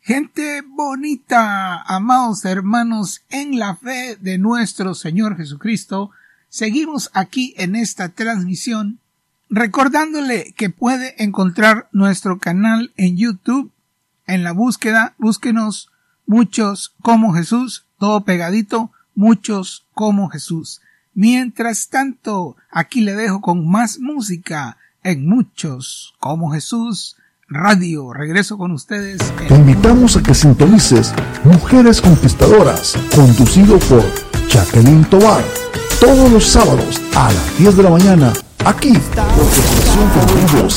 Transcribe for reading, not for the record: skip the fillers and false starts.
Gente bonita, amados hermanos, en la fe de nuestro Señor Jesucristo, seguimos aquí en esta transmisión, recordándole que puede encontrar nuestro canal en YouTube. En la búsqueda, búsquenos Muchos como Jesús, todo pegadito, Muchos como Jesús. Mientras tanto, aquí le dejo con más música en Muchos como Jesús Radio. Regreso con ustedes. Te invitamos a que sintonices Mujeres Conquistadoras, conducido por Jacqueline Tovar, todos los sábados a las 10 de la mañana, aquí por Corporación Contigo